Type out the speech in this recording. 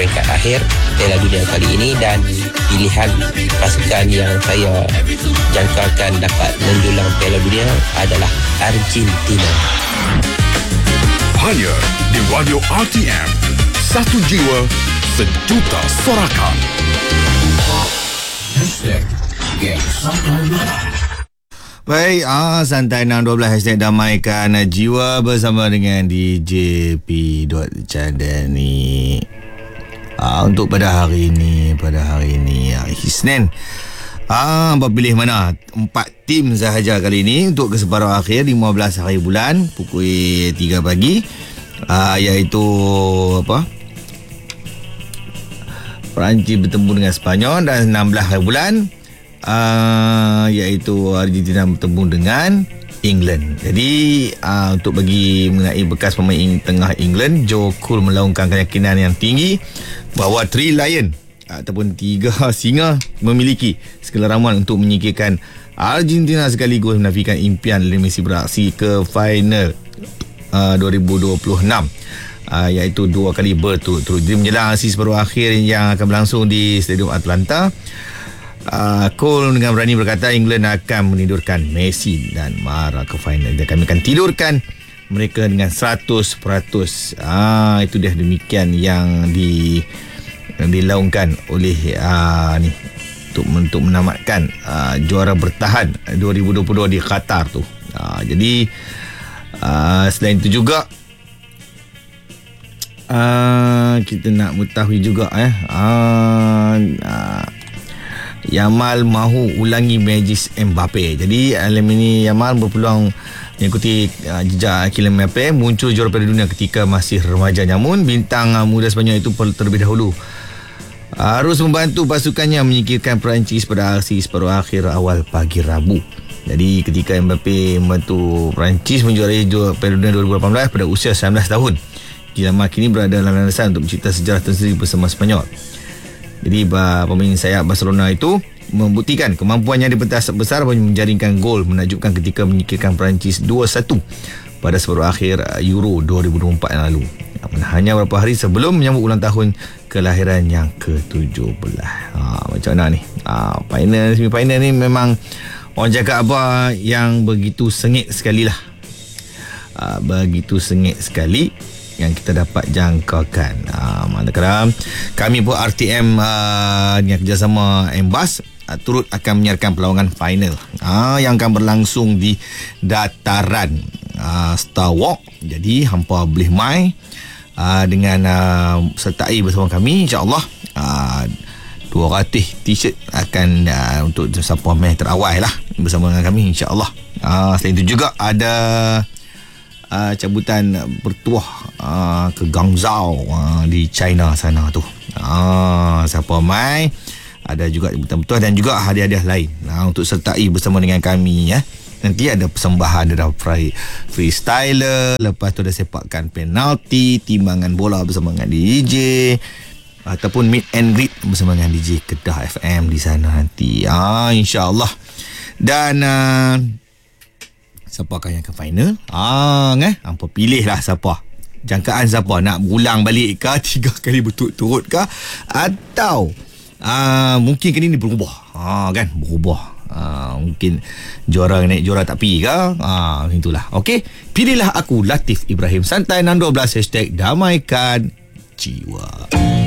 peringkat akhir Piala Dunia kali ini, dan pilihan pasukan yang saya jangkakan dapat mendulang Piala Dunia adalah Argentina. Hanya di Radio RTM. Satu jiwa, sejuta sorakan. Baik, Santai 612 hashtag damaikan jiwa bersama dengan DJ P. Chandani. Untuk pada hari ini hari Isnin, pilih mana? 4 tim sahaja kali ini untuk keseparuh akhir 15 hari bulan pukul 3 pagi, iaitu Perancis bertemu dengan Sepanyol, dan 16 hari bulan iaitu Argentina bertemu dengan England. Jadi untuk bagi mengenai bekas pemain tengah England, Joe Cole melaungkan keyakinan yang tinggi bahawa 3 Lion ataupun 3 singa memiliki segala ramuan untuk menyingkirkan Argentina sekaligus menafikan impian Lionel Messi beraksi ke final 2026, iaitu 2 kali berturut-turut. Jadi menjelang aksi separuh akhir yang akan berlangsung di Stadium Atlanta, Cole dengan berani berkata England akan menidurkan Messi dan marah ke final, dan kami akan tidurkan mereka dengan 100%. Itu dia, demikian yang dilaungkan oleh untuk menamatkan juara bertahan 2022 di Qatar tu. Jadi selain itu juga kita nak mengetahui juga Yamal mahu ulangi magis Mbappe. Jadi Yamal berpeluang mengikuti jejak Kylian Mbappe muncul juara Piala Dunia ketika masih remaja. Namun bintang muda Sepanyol itu terlebih dahulu harus membantu pasukannya menyingkirkan Perancis pada aksi separuh akhir awal pagi Rabu. Jadi ketika Mbappe membantu Perancis menjuarai Piala Dunia 2018 pada usia 19 tahun, Yamal kini berada dalam landasan untuk mencipta sejarah tersendiri bersama Sepanyol. Jadi pemain sayap Barcelona itu membuktikan kemampuannya di pentas besar menjaringkan gol menakjubkan ketika menyingkirkan Perancis 2-1 pada separuh akhir Euro 2024 yang lalu. Hanya beberapa hari sebelum menyambut ulang tahun kelahiran yang ke-17. Macam mana ni? Semi-final ni memang orang cakap apa yang begitu sengit sekali lah. Begitu sengit sekali yang kita dapat jangkakan. Manakala kami pun RTM dengan kerjasama Embas turut akan menyiarkan perlawanan final yang akan berlangsung di dataran Star Walk. Jadi hampa boleh mai dengan sertai bersama kami, insya-Allah. 200 t-shirt akan untuk siapa main terawal lah bersama dengan kami, insya-Allah. Selain itu juga ada cabutan bertuah ke Guangzhou di China sana tu. Siapa mai ada juga cabutan bertuah dan juga hadiah-hadiah lain untuk sertai bersama dengan kami. Nanti ada persembahan, ada freestyler, lepas tu ada sepakan penalti, timbangan bola bersama dengan DJ, ataupun meet and greet bersama dengan DJ Kedah FM di sana nanti. InsyaAllah. Dan siapakah yang ke final? Hampa pilih lah siapa. Jangkaan siapa, nak berulang balik ke 3 kali berturut-turut ke, atau mungkin kali ni berubah. Berubah. Mungkin juara naik juara tak pergi ke, itulah. Okey, pilihlah aku, Latif Ibrahim. Santai 612 hashtag damaikan jiwa.